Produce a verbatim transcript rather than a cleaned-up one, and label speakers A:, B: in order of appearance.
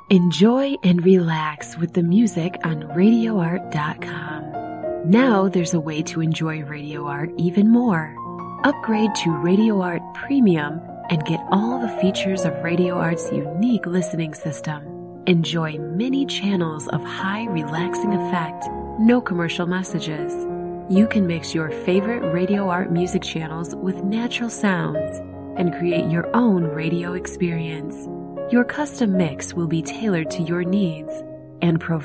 A: Enjoy and relax with the music on radio art dot com. Now there's a way to enjoy Radio Art even more. Upgrade to Radio Art Premium and get all the features of Radio Art's unique listening system. Enjoy many channels of high relaxing effect, no commercial messages. You can mix your favorite Radio Art music channels with natural sounds and create your own radio experience. Your custom mix will be tailored to your needs and provide